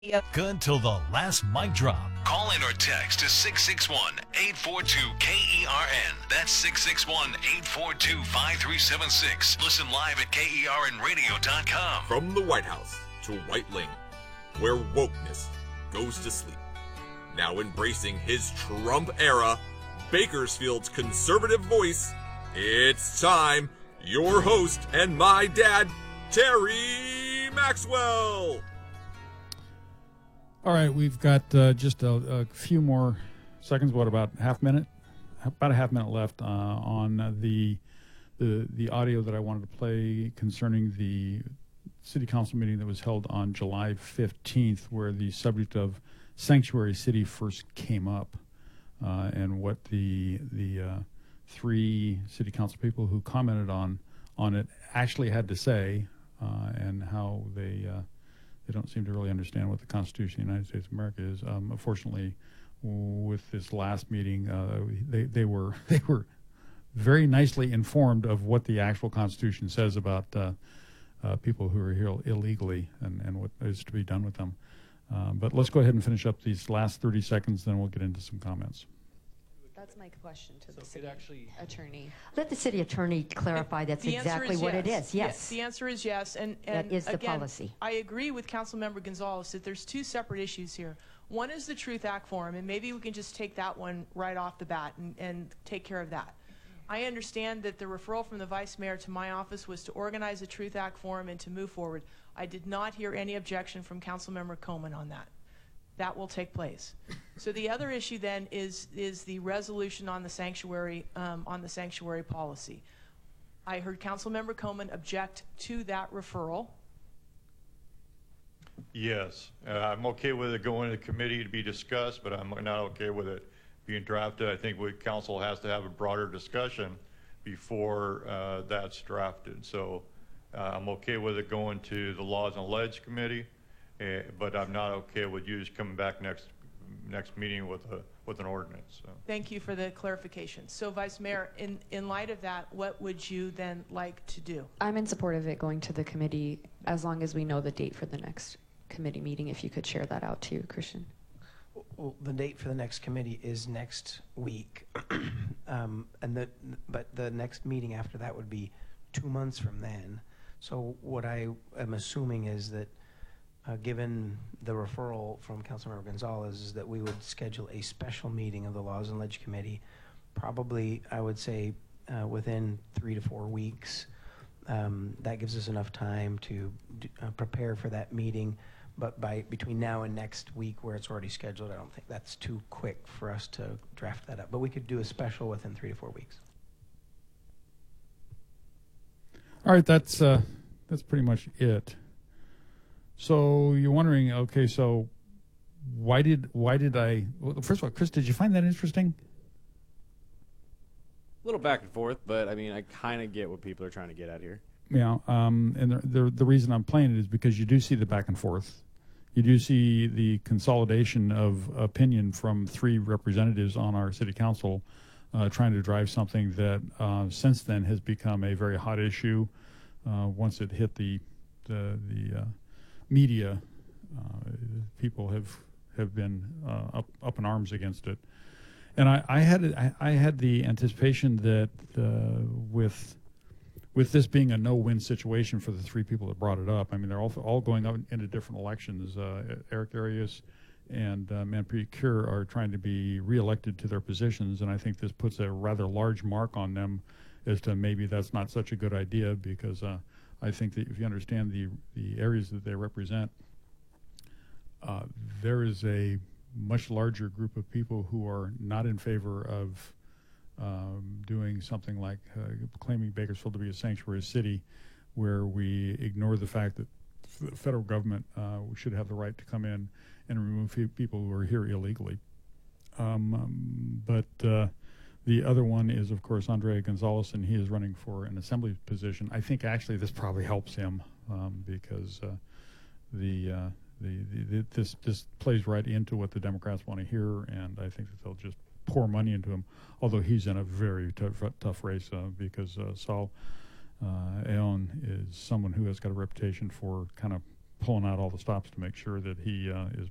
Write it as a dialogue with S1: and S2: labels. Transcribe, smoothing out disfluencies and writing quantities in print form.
S1: Good till the last mic drop. Call in or text to 661-842-KERN. That's 661-842-5376. Listen live at KERNradio.com.
S2: From the White House to White Lane, where wokeness goes to sleep. Now embracing his Trump era, Bakersfield's conservative voice, it's time. Your host and my dad, Terry Maxwell.
S3: All right, we've got just a few more seconds. What, about half minute? About a half minute left on the audio that I wanted to play concerning the city council meeting that was held on July 15th, where the subject of Sanctuary City first came up, and what the three city council people who commented on it actually had to say, and how they don't seem to really understand what the Constitution of the United States of America is. Unfortunately, with this last meeting, they were very nicely informed of what the actual Constitution says about people who are here illegally and what is to be done with them. But let's go ahead and finish up these last 30 seconds, then we'll get into some comments.
S4: That's my question to the city attorney.
S5: Let the city attorney clarify that's exactly what it is. Yes.
S4: The answer is yes. And
S5: that is the
S4: again,
S5: policy.
S4: I agree with Councilmember Gonzalez that there's two separate issues here. One is the Truth Act form, and maybe we can just take that one right off the bat and take care of that. I understand that the referral from the Vice Mayor to my office was to organize a Truth Act forum and to move forward. I did not hear any objection from Councilmember Coleman on that. That will take place. So the other issue then is the resolution on the sanctuary policy. I heard Councilmember Coleman object to that referral.
S6: Yes, I'm okay with it going to committee to be discussed, but I'm not okay with it being drafted. I think council has to have a broader discussion before that's drafted. So I'm okay with it going to the Laws and Ledge Committee. But I'm not okay with you just coming back next meeting with an ordinance. So.
S4: Thank you for the clarification. So, Vice Mayor, in light of that, what would you then like to do?
S7: I'm in support of it going to the committee as long as we know the date for the next committee meeting. If you could share that out too, Christian.
S8: Well, the date for the next committee is next week, but the next meeting after that would be 2 months from then. So what I am assuming is that. Given the referral from Councilmember Gonzalez, is that we would schedule a special meeting of the Laws and Ledge Committee, probably, I would say, within 3 to 4 weeks. That gives us enough time to prepare for that meeting. But between now and next week, where it's already scheduled, I don't think that's too quick for us to draft that up. But we could do a special within 3 to 4 weeks.
S3: All right, that's pretty much it. So you're wondering, okay, so why did I? Well, first of all, Chris, did you find that interesting?
S9: A little back and forth, but I mean, I kind of get what people are trying to get at here.
S3: Yeah, and the reason I'm playing it is because you do see the back and forth. You do see the consolidation of opinion from three representatives on our city council trying to drive something that since then has become a very hot issue. Once it hit the media, people have been up in arms against it, and I had the anticipation that with this being a no-win situation for the three people that brought it up. I mean, they're all going up into different elections. Eric Arias and Manpreet Kaur are trying to be reelected to their positions, and I think this puts a rather large mark on them as to maybe that's not such a good idea, because I think that if you understand the areas that they represent, there is a much larger group of people who are not in favor of doing something like claiming Bakersfield to be a sanctuary city, where we ignore the fact that the federal government should have the right to come in and remove people who are here illegally. But the other one is, of course, Andrea Gonzalez, and he is running for an assembly position. I think actually this probably helps him because this plays right into what the Democrats want to hear, and I think that they'll just pour money into him, although he's in a very tough race because Saul Aoun is someone who has got a reputation for kind of pulling out all the stops to make sure that he is